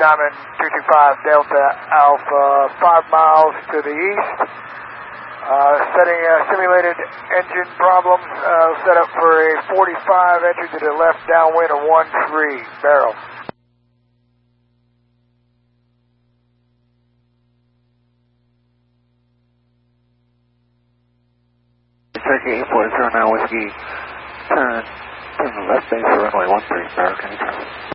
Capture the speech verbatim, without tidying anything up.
Diamond two two five Delta Alpha, five miles to the east. Uh, setting uh, simulated engine problems, uh, set up for a forty-five, entry to the left downwind of one three, barrel. Turkey eight four zero nine Whiskey, turn, turn the left base for runway one three, barrel, can you turn?